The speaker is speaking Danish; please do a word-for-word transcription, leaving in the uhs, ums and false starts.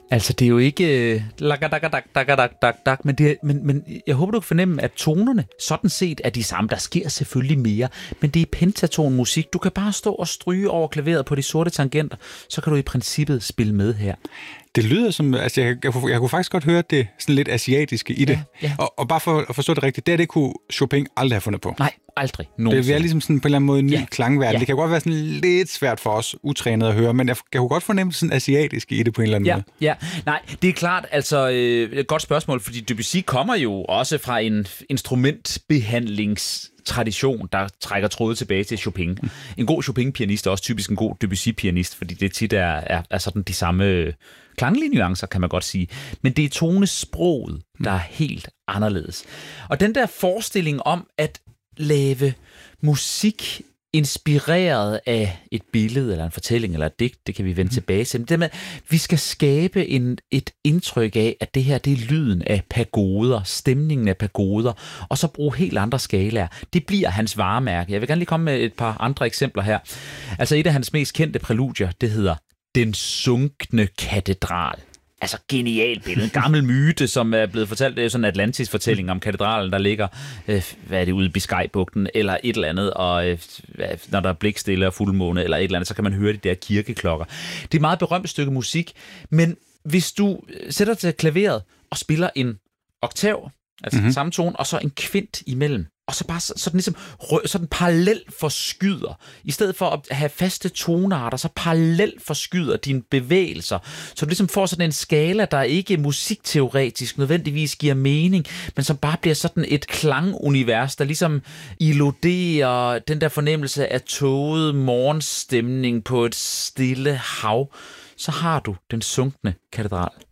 Altså, det er jo ikke lagadak, men, det, men, men jeg håber, du kan fornemme, at tonerne sådan set er de samme. Der sker selvfølgelig mere, men det er pentaton musik. Du kan bare stå og stryge over klaveret på de sorte tangenter, så kan du i princippet spille med her. Det lyder som, altså jeg, jeg, jeg kunne faktisk godt høre det sådan lidt asiatiske i det. Ja, ja. Og, og bare for at forstå det rigtigt, det, det kunne Chopin aldrig have fundet på. Nej, aldrig. Nogensinde. Det er ligesom sådan på en eller anden måde en ny ja. klangverden. Ja. Det kan godt være sådan lidt svært for os utrænede at høre, men jeg, jeg kunne godt fornemme sådan asiatiske i det på en eller anden ja. måde. Ja, nej, det er klart, altså øh, et godt spørgsmål, fordi Debussy kommer jo også fra en instrumentbehandlings tradition, der trækker tråde tilbage til Chopin. Mm. En god Chopin-pianist er også typisk en god Debussy-pianist, fordi det tit er, er, er sådan de samme klanglige nuancer, kan man godt sige. Men det er tonesproget, der er helt anderledes. Og den der forestilling om at lave musik inspireret af et billede, eller en fortælling, eller et digt, det kan vi vende mm. tilbage til. Men det med, vi skal skabe en, et indtryk af, at det her, det er lyden af pagoder, stemningen af pagoder, og så bruge helt andre skalaer. Det bliver hans varemærke. Jeg vil gerne lige komme med et par andre eksempler her. Altså et af hans mest kendte præludier, det hedder Den sunkne katedral. Altså genialt billede. En gammel myte, som er blevet fortalt. Det er sådan en Atlantis-fortælling om katedralen, der ligger, øh, hvad er det, ude i Biscay-bugten, eller et eller andet, og øh, når der er blikstille og fuldmåne, eller et eller andet, så kan man høre de der kirkeklokker. Det er et meget berømt stykke musik, men hvis du sætter til klaveret og spiller en oktav, altså mm-hmm. samme tone, og så en kvint imellem, og så bare så, så den ligesom så den parallelt forskyder. I stedet for at have faste tonarter, så parallelt forskyder dine bevægelser. Så du ligesom får sådan en skala, der ikke musikteoretisk nødvendigvis giver mening, men som bare bliver sådan et klangunivers, der ligesom illuderer den der fornemmelse af tåget morgenstemning på et stille hav. Så har du Den sunkne katedral.